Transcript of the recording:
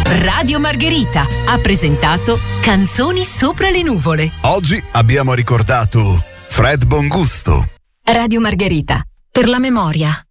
Radio Margherita ha presentato Canzoni sopra le nuvole. Oggi abbiamo ricordato Fred Bongusto. Radio Margherita, per la memoria.